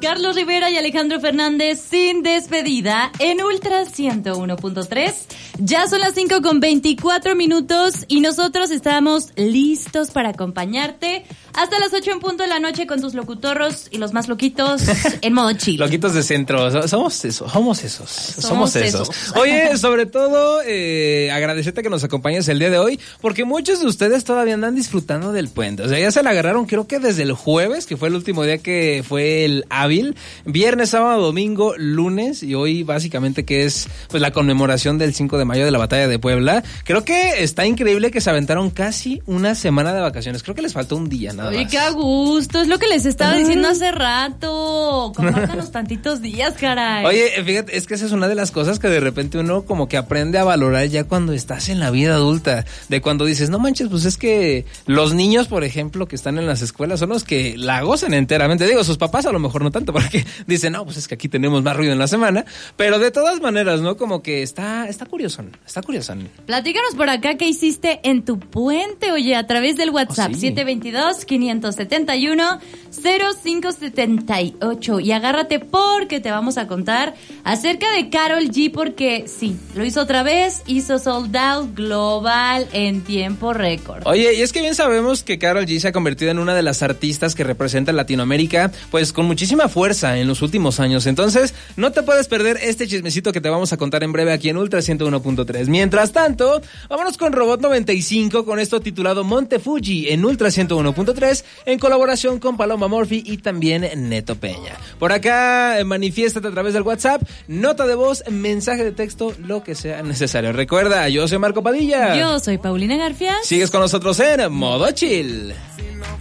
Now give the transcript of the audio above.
Carlos Rivera y Alejandro Fernández sin despedida en Ultra 101.3. Ya son las 5:24 y nosotros estamos listos para acompañarte hasta las 8 en punto de la noche con tus locutorros y los más loquitos en modo chill. Loquitos de centro, somos esos. Oye, sobre todo, agradecerte que nos acompañes el día de hoy, porque muchos de ustedes todavía andan disfrutando del puente. O sea, ya se la agarraron, creo que desde el jueves, que fue el último día que fue el hábil, viernes, sábado, domingo, lunes, y hoy básicamente que es pues la conmemoración del 5 de mayo de la batalla de Puebla. Creo que está increíble que se aventaron casi una semana de vacaciones. Creo que les faltó un día nada más. Oye, qué a gusto, es lo que les estaba diciendo hace rato. Compártanos tantitos días, caray. Oye, fíjate, es que esa es una de las cosas que de repente uno como que aprende a valorar ya cuando estás en la vida adulta. De cuando dices, no manches, pues es que los niños, por ejemplo, que están en las escuelas son los que la gozan enteramente. Digo, sus papás a lo mejor no tanto, porque dicen, no, pues es que aquí tenemos más ruido en la semana. Pero de todas maneras, ¿no? Como que está curioso. Platícanos por acá qué hiciste en tu puente, oye, a través del WhatsApp, sí. 722-571-0578. Y agárrate porque te vamos a contar acerca de Karol G, porque sí, lo hizo otra vez, hizo sold out global en tiempo récord. Oye, y es que bien sabemos que Karol G se ha convertido en una de las artistas que representa a Latinoamérica, pues con muchísima fuerza en los últimos años. Entonces, no te puedes perder este chismecito que te vamos a contar en breve aquí en Ultra 101.3. Mientras tanto, vámonos con Robot 95 con esto titulado Monte Fuji en Ultra 101.3 en colaboración con Paloma Murphy y también Neto Peña. Por acá, manifiéstate a través del WhatsApp, nota de voz, mensaje de texto, lo que sea necesario. Recuerda, yo soy Marco Padilla. Yo soy Paulina Garfias. Sigues con nosotros en Modo Chill.